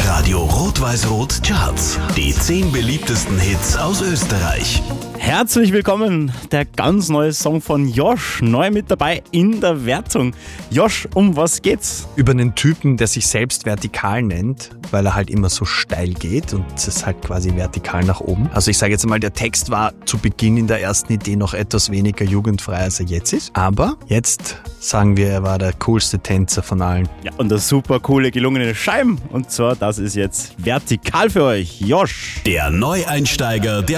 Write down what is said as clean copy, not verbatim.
Radio Rot-Weiß-Rot Charts. Die 10 beliebtesten Hits aus Österreich. Herzlich willkommen, der ganz neue Song von Josh, neu mit dabei in der Wertung. Josh, um was geht's? Über einen Typen, der sich selbst vertikal nennt, weil er halt immer so steil geht und es ist halt quasi vertikal nach oben. Also ich sage jetzt mal, der Text war zu Beginn in der ersten Idee noch etwas weniger jugendfrei, als er jetzt ist. Aber jetzt sagen wir, er war der coolste Tänzer von allen. Ja, und das super coole, gelungene Scheiben. Und zwar, das ist jetzt vertikal für euch, Josh. Der Neueinsteiger der